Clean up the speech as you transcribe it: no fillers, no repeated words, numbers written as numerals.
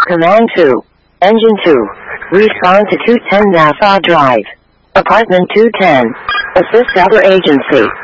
Command 2. Engine 2. Respond to 210 Nassau Drive. Apartment 210. Assist other agency.